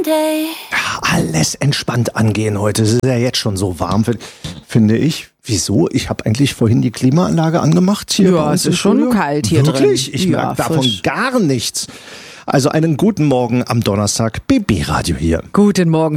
Alles entspannt angehen heute. Es ist ja jetzt schon so warm, finde ich. Wieso? Ich habe eigentlich vorhin die Klimaanlage angemacht hier. Ja, es ist schon kalt hier drin. Wirklich? Ich merke davon gar nichts. Also einen guten Morgen am Donnerstag. BB Radio hier. Guten Morgen.